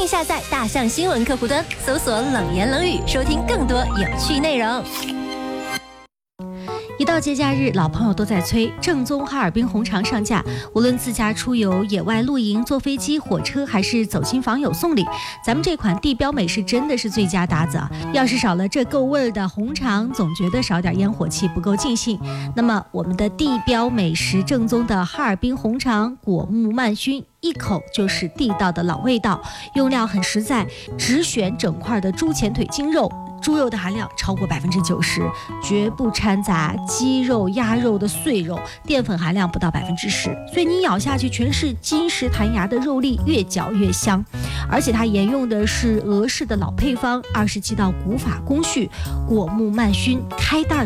迎下载大象新闻客户端，搜索冷言冷语，收听更多有趣内容。 一到节假日，老朋友都在催正宗哈尔滨红肠上架。无论自驾出游、野外露营、坐飞机、火车，还是走亲访友送礼，咱们这款地标美食真的是最佳搭子啊！要是少了这够味儿的红肠，总觉得少点烟火气不够尽兴。那么我们的地标美食正宗的哈尔滨红肠果木慢熏，一口就是地道的老味道，用料很实在，只选整块的猪前腿筋肉。猪肉的含量超过90%，绝不掺杂鸡肉、鸭肉的碎肉，淀粉含量不到10%，所以你咬下去全是金石弹牙的肉粒，越嚼越香。而且它沿用的是俄式的老配方，27道古法工序，果木慢熏，开袋